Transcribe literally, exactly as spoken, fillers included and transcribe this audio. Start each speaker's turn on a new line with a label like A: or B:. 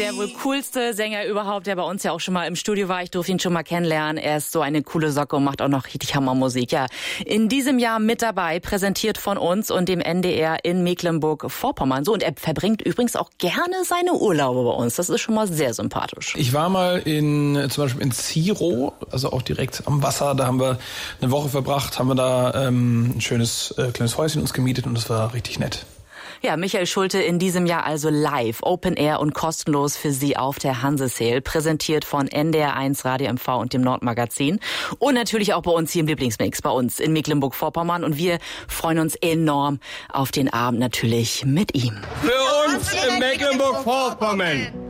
A: Der wohl coolste Sänger überhaupt, der bei uns ja auch schon mal im Studio war. Ich durfte ihn schon mal kennenlernen. Er ist so eine coole Socke und macht auch noch richtig Hammermusik. Ja, in diesem Jahr mit dabei, präsentiert von uns und dem N D R in Mecklenburg-Vorpommern. So, und er verbringt übrigens auch gerne seine Urlaube bei uns. Das ist schon mal sehr sympathisch.
B: Ich war mal in, zum Beispiel in Ziro, also auch direkt am Wasser. Da haben wir eine Woche verbracht, haben wir da ähm, ein schönes äh, kleines Häuschen uns gemietet und das war richtig nett.
A: Ja, Michael Schulte in diesem Jahr also live, Open Air und kostenlos für Sie auf der Hanse-Sale, präsentiert von N D R eins Radio M V und dem Nordmagazin und natürlich auch bei uns hier im Lieblingsmix, bei uns in Mecklenburg-Vorpommern, und wir freuen uns enorm auf den Abend natürlich mit ihm.
C: Für uns in Mecklenburg-Vorpommern.